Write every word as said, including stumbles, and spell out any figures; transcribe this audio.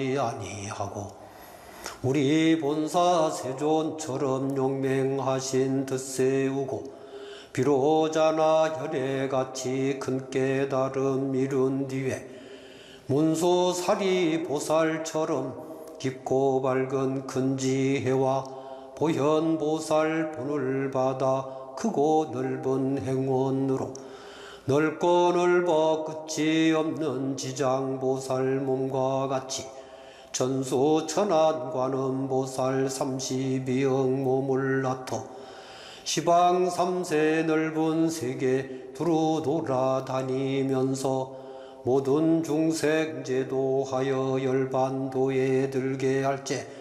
아니하고 우리 본사 세존처럼 용맹하신 덧세우고 비로자나 혈애같이 큰 깨달음 이룬 뒤에 문수사리 보살처럼 깊고 밝은 큰 지혜와 보현보살 본을 받아 크고 넓은 행원으로 넓고 넓어 끝이 없는 지장보살 몸과 같이 천수천안관음보살 삼십이억 몸을 나토 시방 삼세 넓은 세계 두루 돌아다니면서 모든 중생 제도하여 열반도에 들게 할제